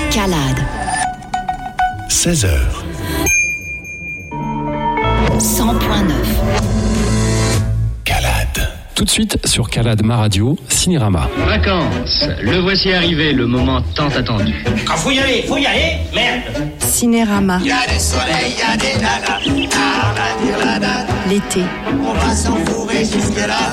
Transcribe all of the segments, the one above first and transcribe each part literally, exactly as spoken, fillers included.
Calade. seize heures. cent point neuf. Calade. Tout de suite sur Calade Ma Radio, Cinérama. Vacances, le voici arrivé, le moment tant attendu. Quand faut y aller, faut y aller, merde. Cinérama. Il y a des soleils, il y a des nanas. L'été. On va s'enfourrer jusque-là.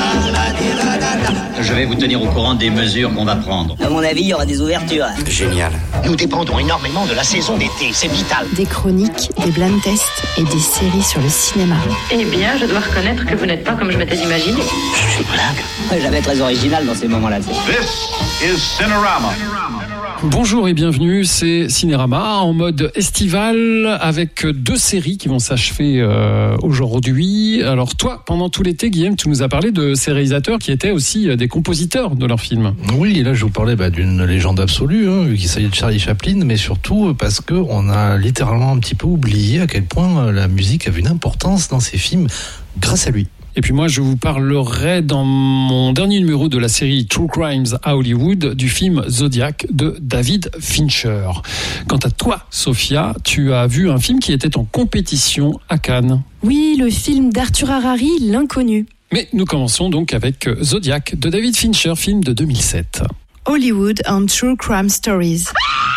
Je vais vous tenir au courant des mesures qu'on va prendre. À mon avis, il y aura des ouvertures. Génial. Nous dépendons énormément de la saison d'été, c'est vital. Des chroniques, des blind tests et des séries sur le cinéma. Eh bien, je dois reconnaître que vous n'êtes pas comme je m'étais imaginé. C'est une blague. Jamais très original dans ces moments-là. This is Cinerama. Bonjour et bienvenue, c'est Cinérama en mode estival avec deux séries qui vont s'achever euh, aujourd'hui. Alors toi, pendant tout l'été, Guillaume, tu nous as parlé de ces réalisateurs qui étaient aussi des compositeurs de leurs films. Oui, et là je vous parlais bah, d'une légende absolue, hein, vu qu'il s'agit de Charlie Chaplin, mais surtout parce qu'on a littéralement un petit peu oublié à quel point la musique avait une importance dans ces films grâce à lui. Et puis moi, je vous parlerai dans mon dernier numéro de la série True Crimes à Hollywood du film Zodiac de David Fincher. Quant à toi, Sophia, tu as vu un film qui était en compétition à Cannes. Oui, le film d'Arthur Harari, L'Inconnu. Mais nous commençons donc avec Zodiac de David Fincher, film de deux mille sept. Hollywood and True Crime Stories.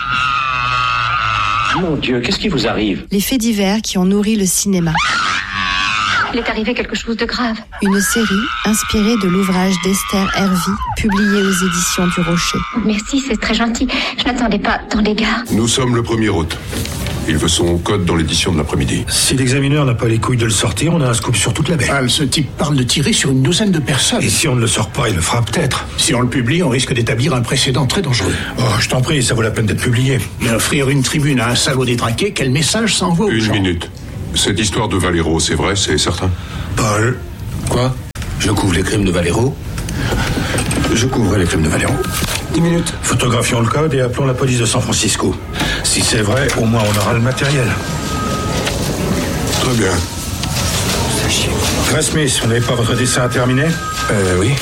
Mon Dieu, qu'est-ce qui vous arrive? Les faits divers qui ont nourri le cinéma. Il est arrivé quelque chose de grave. Une série inspirée de l'ouvrage d'Esther Hervey, publié aux éditions du Rocher. Merci, c'est très gentil. Je n'attendais pas tant d'égard. Nous sommes le premier hôte. Il veut son code dans l'édition de l'après-midi. Si l'examineur n'a pas les couilles de le sortir, on a un scoop sur toute la baie. Ah, ce type parle de tirer sur une douzaine de personnes. Et si on ne le sort pas, il le fera peut-être. Si on le publie, on risque d'établir un précédent très dangereux. Oh, je t'en prie, ça vaut la peine d'être publié. Mais offrir une tribune à un salaud détraqué, quel message s'envoie aux Une gens? minute. Cette histoire de Valero, c'est vrai, c'est certain? Paul. Quoi? Je couvre les crimes de Valero. Je couvre les crimes de Valero. Dix minutes. Photographions le code et appelons la police de San Francisco. Si c'est vrai, au moins on aura le matériel. Très bien. Grace Smith, vous n'avez pas votre dessin à terminer? Euh, oui.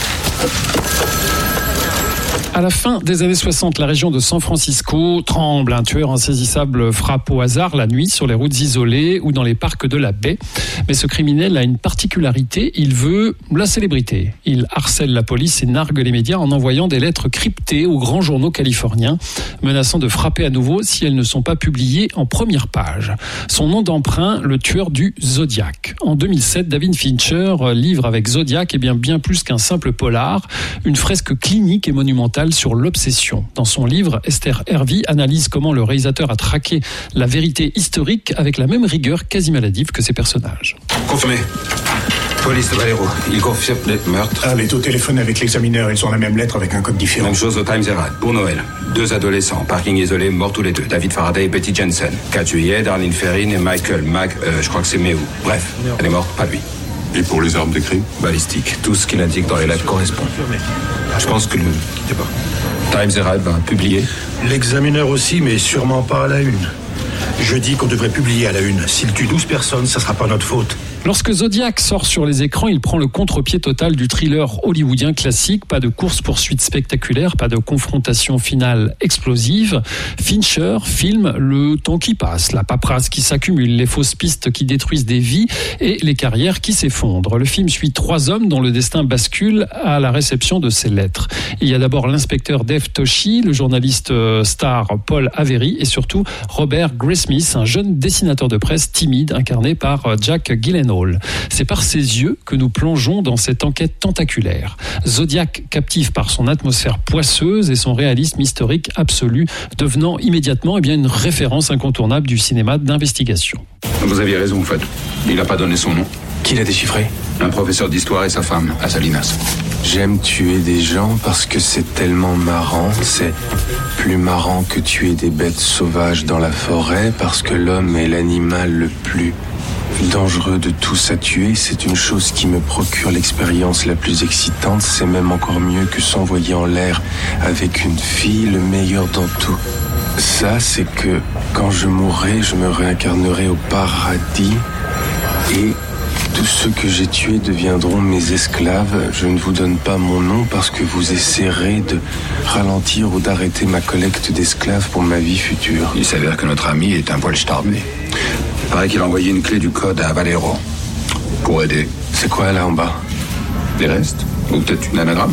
À la fin des années soixante, la région de San Francisco tremble. Un tueur insaisissable frappe au hasard la nuit sur les routes isolées ou dans les parcs de la baie. Mais ce criminel a une particularité, il veut la célébrité. Il harcèle la police et nargue les médias en envoyant des lettres cryptées aux grands journaux californiens, menaçant de frapper à nouveau si elles ne sont pas publiées en première page. Son nom d'emprunt, le tueur du Zodiac. En deux mille sept, David Fincher livre avec Zodiac eh bien, bien plus qu'un simple polar, une fresque clinique et monumentale sur l'obsession. Dans son livre, Esther Hervey analyse comment le réalisateur a traqué la vérité historique avec la même rigueur quasi maladive que ses personnages. Confirmé. Police de Valero. Il confirme les meurtres. Ah, mais au téléphone avec l'examineur, ils ont la même lettre avec un code différent. Même chose au Times Herald. Pour Noël. Deux adolescents, parking isolé, morts tous les deux. David Faraday et Betty Jensen. Cas tués, Darlene Ferrin et Michael Mack, euh, je crois que c'est Mew. Bref, elle est morte, pas lui. Et pour les armes des crimes? Balistique. Tout ce qu'il indique dans les lettres correspond. Je pense que le Times Herald va publier. L'examineur aussi, mais sûrement pas à la une. Je dis qu'on devrait publier à la une. S'il tue douze personnes, ça sera pas notre faute. Lorsque Zodiac sort sur les écrans, il prend le contre-pied total du thriller hollywoodien classique. Pas de course-poursuite spectaculaire, pas de confrontation finale explosive. Fincher filme le temps qui passe, la paperasse qui s'accumule, les fausses pistes qui détruisent des vies et les carrières qui s'effondrent. Le film suit trois hommes dont le destin bascule à la réception de ces lettres. Il y a d'abord l'inspecteur Dave Toschi, le journaliste star Paul Avery et surtout Robert Graysmith, un jeune dessinateur de presse timide incarné par Jack Gyllenhaal. C'est par ses yeux que nous plongeons dans cette enquête tentaculaire. Zodiac captive par son atmosphère poisseuse et son réalisme historique absolu, devenant immédiatement eh bien, une référence incontournable du cinéma d'investigation. Vous aviez raison, en fait. Il n'a pas donné son nom. Qui l'a déchiffré? Un professeur d'histoire et sa femme, à Salinas. J'aime tuer des gens parce que c'est tellement marrant. C'est plus marrant que tuer des bêtes sauvages dans la forêt parce que l'homme est l'animal le plus dangereux de tous à tuer. C'est une chose qui me procure l'expérience la plus excitante. C'est même encore mieux que s'envoyer en l'air avec une fille, le meilleur dans tout. Ça, c'est que quand je mourrai, je me réincarnerai au paradis et Tous ceux que j'ai tués deviendront mes esclaves. Je ne vous donne pas mon nom parce que vous essaierez de ralentir ou d'arrêter ma collecte d'esclaves pour ma vie future. Il s'avère que notre ami est un poil starbé. Il paraît qu'il a envoyé une clé du code à Valero. Pour aider. C'est quoi là en bas? Des restes? Ou peut-être une anagramme?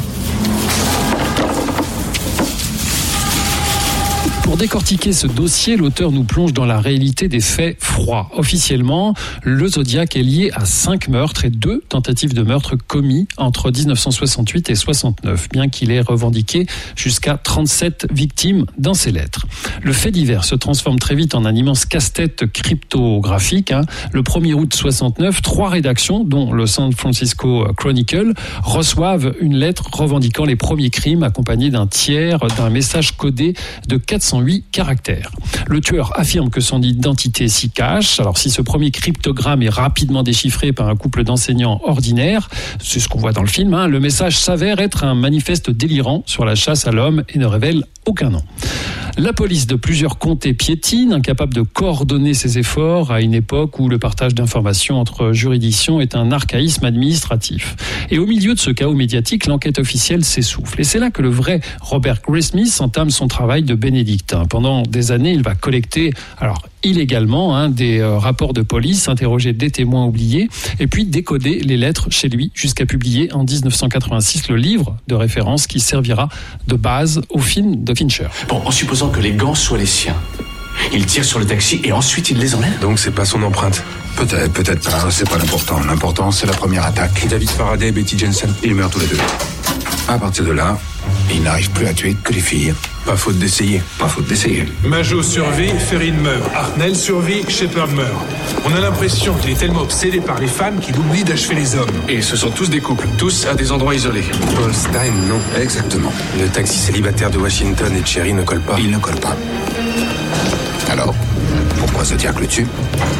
Pour décortiquer ce dossier, l'auteur nous plonge dans la réalité des faits froids. Officiellement, le Zodiac est lié à cinq meurtres et deux tentatives de meurtre commis entre dix-neuf cent soixante-huit et soixante-neuf, bien qu'il ait revendiqué jusqu'à trente-sept victimes dans ses lettres. Le fait divers se transforme très vite en un immense casse-tête cryptographique. Hein. Le premier août soixante-neuf, trois rédactions, dont le San Francisco Chronicle, reçoivent une lettre revendiquant les premiers crimes accompagnés d'un tiers d'un message codé de quatre cent huit caractères. Le tueur affirme que son identité s'y cache. Alors si ce premier cryptogramme est rapidement déchiffré par un couple d'enseignants ordinaires, c'est ce qu'on voit dans le film, hein, le message s'avère être un manifeste délirant sur la chasse à l'homme et ne révèle aucun nom. La police de plusieurs comtés piétine, incapable de coordonner ses efforts à une époque où le partage d'informations entre juridictions est un archaïsme administratif. Et au milieu de ce chaos médiatique, l'enquête officielle s'essouffle. Et c'est là que le vrai Robert Graysmith entame son travail de bénédictin. Pendant des années, il va collecter, alors illégalement, hein, des euh, rapports de police, interroger des témoins oubliés, et puis décoder les lettres chez lui, jusqu'à publier en dix-neuf cent quatre-vingt-six le livre de référence qui servira de base au film de Fincher. Bon, en supposant que les gants soient les siens, il tire sur le taxi et ensuite il les enlève. Donc c'est pas son empreinte? Peut-être, peut-être pas, c'est pas l'important. L'important, c'est la première attaque. David Faraday et Betty Jensen. Ils meurent tous les deux. À partir de là, il n'arrive plus à tuer que les filles. Pas faute d'essayer. Pas faute d'essayer. Majo survit, Ferrin meurt. Hartnell survit, Shepard meurt. On a l'impression qu'il est tellement obsédé par les femmes qu'il oublie d'achever les hommes. Et ce sont tous des couples, tous à des endroits isolés. Paul Stein, non. Exactement. Le taxi célibataire de Washington et Cherry ne colle pas. Il ne colle pas. Alors, pourquoi Zodiac le tue?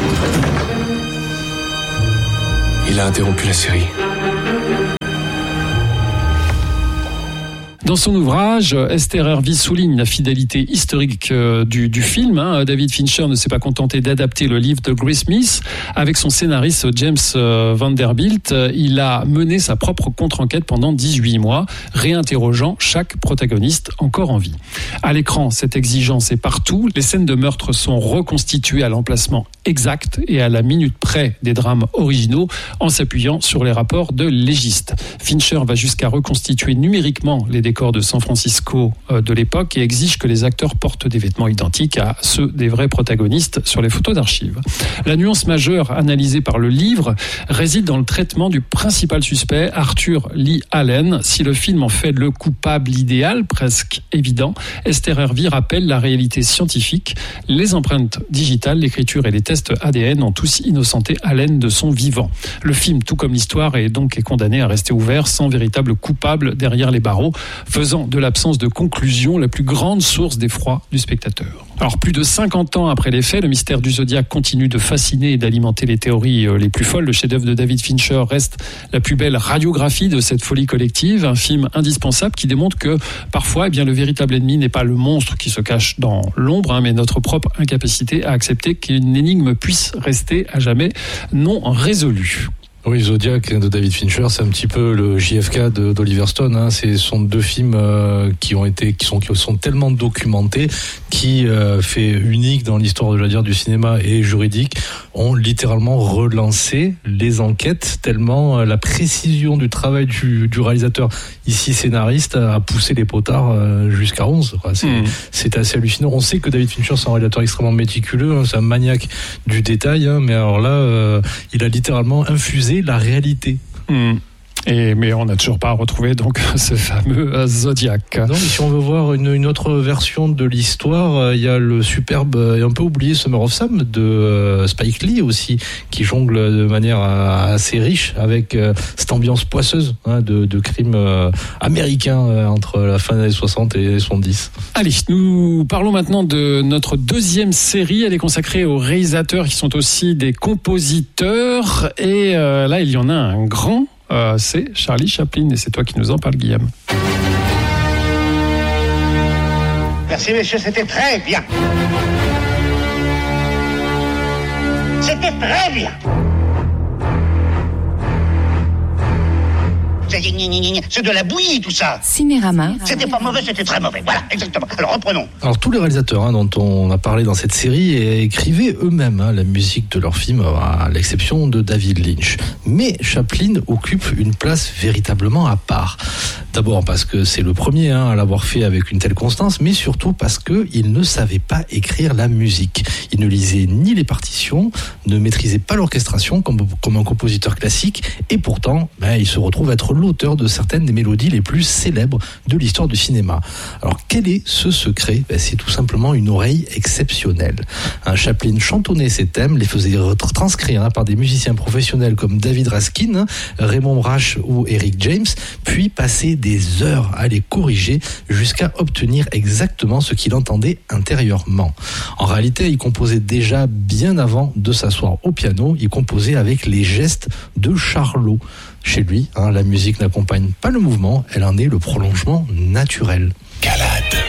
Il a interrompu la série. Dans son ouvrage, Esther Hervey souligne la fidélité historique du, du film. Hein. David Fincher ne s'est pas contenté d'adapter le livre de Graysmith. Avec son scénariste James Vanderbilt, il a mené sa propre contre-enquête pendant dix-huit mois, réinterrogeant chaque protagoniste encore en vie. À l'écran, cette exigence est partout. Les scènes de meurtre sont reconstituées à l'emplacement exact et à la minute près des drames originaux, en s'appuyant sur les rapports de légistes. Fincher va jusqu'à reconstituer numériquement les décors de San Francisco de l'époque et exige que les acteurs portent des vêtements identiques à ceux des vrais protagonistes sur les photos d'archives. La nuance majeure analysée par le livre réside dans le traitement du principal suspect, Arthur Lee Allen. Si le film en fait le coupable idéal, presque évident, Esther Hervey rappelle la réalité scientifique. Les empreintes digitales, l'écriture et les tests A D N ont tous innocenté Allen de son vivant. Le film, tout comme l'histoire, est donc condamné à rester ouvert sans véritable coupable derrière les barreaux, faisant de l'absence de conclusion la plus grande source d'effroi du spectateur. Alors, plus de cinquante ans après les faits, le mystère du Zodiac continue de fasciner et d'alimenter les théories les plus folles. Le chef-d'œuvre de David Fincher reste la plus belle radiographie de cette folie collective, un film indispensable qui démontre que parfois, eh bien, le véritable ennemi n'est pas le monstre qui se cache dans l'ombre, hein, mais notre propre incapacité à accepter qu'une énigme puisse rester à jamais non résolue. Oui, Zodiac de David Fincher, c'est un petit peu le J F K de, d'Oliver Stone. Hein. Ce sont deux films euh, qui ont été, qui sont, qui sont tellement documentés, qui euh, fait unique dans l'histoire, je veux dire, du cinéma et juridique, ont littéralement relancé les enquêtes tellement euh, la précision du travail du, du réalisateur, ici scénariste, a poussé les potards euh, jusqu'à onze. C'est, mmh. c'est assez hallucinant. On sait que David Fincher, c'est un réalisateur extrêmement méticuleux, hein, c'est un maniaque du détail, hein, mais alors là, euh, il a littéralement infusé la réalité. Mmh. Et, mais on n'a toujours pas retrouvé donc ce fameux euh, Zodiac. Non, mais si on veut voir une, une autre version de l'histoire, il euh, y a le superbe et un peu oublié Summer of Sam de euh, Spike Lee aussi, qui jongle de manière euh, assez riche avec euh, cette ambiance poisseuse, hein, de, de crimes euh, américains euh, entre la fin des années soixante et les soixante-dix. Allez, nous parlons maintenant de notre deuxième série. Elle est consacrée aux réalisateurs qui sont aussi des compositeurs. Et euh, là, il y en a un grand. Euh, c'est Charlie Chaplin et c'est toi qui nous en parles, Guillaume. Merci messieurs, c'était très bien. C'était très bien. C'est, c'est de la bouillie, tout ça. Cinérama. C'était pas mauvais, c'était très mauvais. Voilà, exactement. Alors, reprenons. Alors, tous les réalisateurs hein, dont on a parlé dans cette série écrivaient eux-mêmes hein, la musique de leurs films, à l'exception de David Lynch. Mais Chaplin occupe une place véritablement à part. D'abord parce que c'est le premier hein, à l'avoir fait avec une telle constance, mais surtout parce qu'il ne savait pas écrire la musique. Il ne lisait ni les partitions, ne maîtrisait pas l'orchestration comme, comme un compositeur classique, et pourtant, ben, il se retrouve être l'auteur de certaines des mélodies les plus célèbres de l'histoire du cinéma. Alors, quel est ce secret ? Ben, c'est tout simplement une oreille exceptionnelle. Un Chaplin chantonnait ses thèmes, les faisait transcrire hein, par des musiciens professionnels comme David Raskin, Raymond Brash ou Eric James, puis passer des heures à les corriger jusqu'à obtenir exactement ce qu'il entendait intérieurement. En réalité, il composait déjà bien avant de s'asseoir au piano, il composait avec les gestes de Charlot. Chez lui, hein, la musique n'accompagne pas le mouvement, elle en est le prolongement naturel. Calade.